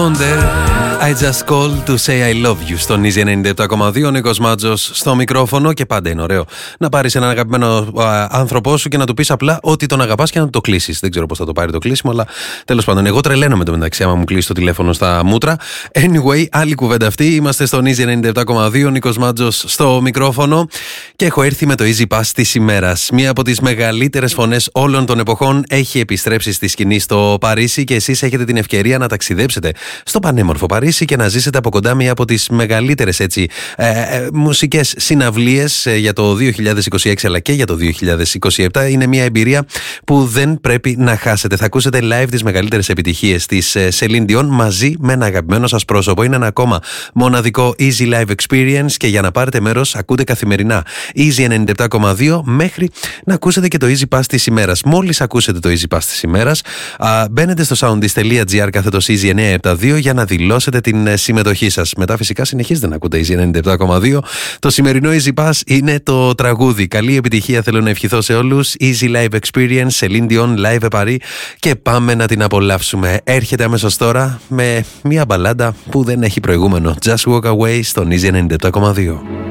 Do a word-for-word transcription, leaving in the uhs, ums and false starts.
I just called to say I love you στον Easy ενενήντα επτά κόμμα δύο. Νίκος Μάτζος στο μικρόφωνο. Και πάντα είναι ωραίο να πάρεις έναν αγαπημένο α, άνθρωπό σου και να του πεις απλά ότι τον αγαπάς και να του το κλείσεις. Δεν ξέρω πώς θα το πάρει το κλείσιμο, αλλά τέλος πάντων, εγώ τρελαίνω με το μεταξύ άμα μου κλείσει το τηλέφωνο στα μούτρα. Anyway, άλλη κουβέντα αυτή. Είμαστε στον Easy ενενήντα επτά κόμμα δύο. Νίκος Μάτζος στο μικρόφωνο. Και έχω έρθει με το Easy Pass της ημέρας. Μία από τις μεγαλύτερες φωνές όλων των εποχών έχει επιστρέψει στη σκηνή στο Παρίσι και εσείς έχετε την ευκαιρία να ταξιδέψετε στο πανέμορφο Παρίσι και να ζήσετε από κοντά μία από τις μεγαλύτερες έτσι, ε, ε, μουσικές συναυλίες ε, για το δύο χιλιάδες είκοσι έξι αλλά και για το δύο χιλιάδες είκοσι επτά. Είναι μία εμπειρία που δεν πρέπει να χάσετε. Θα ακούσετε live τις μεγαλύτερες επιτυχίες της ε, Celine Dion μαζί με ένα αγαπημένο σας πρόσωπο. Είναι ένα ακόμα μοναδικό Easy Live Experience και για να πάρετε μέρος ακούτε καθημερινά Easy ενενήντα επτά κόμμα δύο μέχρι να ακούσετε και το Easy Pass της ημέρας. Μόλις ακούσετε το Easy Pass της ημέρας, α, μπαίνετε στο soundis.gr κάθετος Easy εννιακόσια εβδομήντα δύο για να δηλώσετε την συμμετοχή σας. Μετά φυσικά συνεχίζετε να ακούτε Easy ενενήντα επτά κόμμα δύο. Το σημερινό Easy Pass είναι το τραγούδι. Καλή επιτυχία θέλω να ευχηθώ σε όλους. Easy Live Experience, Celine Dion, Live Paris και πάμε να την απολαύσουμε. Έρχεται αμέσως τώρα με μια μπαλάντα που δεν έχει προηγούμενο. Just Walk Away στον Easy ενενήντα επτά κόμμα δύο.